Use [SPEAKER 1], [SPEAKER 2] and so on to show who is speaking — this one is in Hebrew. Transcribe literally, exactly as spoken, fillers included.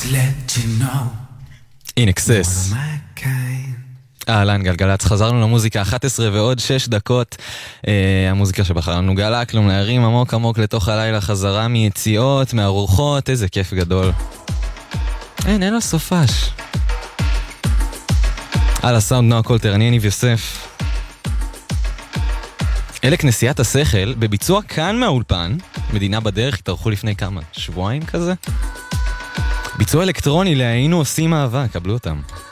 [SPEAKER 1] let you know.
[SPEAKER 2] In excess. אהלן גלגלץ, חזרנו למוזיקה אחת עשרה ועוד שש דקות. אה, המוזיקה שבחרנו גלה, כלום להרים עמוק עמוק לתוך הלילה, חזרה מיציאות, מהרוחות, איזה כיף גדול. אין, אין לו סופש. על הסאונד נועה קולטר, אני יניב יוסף. אלה כנסיית השכל, בביצוע כאן מהאולפן, מדינה בדרך, התארחו לפני כמה, שבועיים כזה? ביצוע אלקטרוני, להיינו עושים אהבה, קבלו אותם.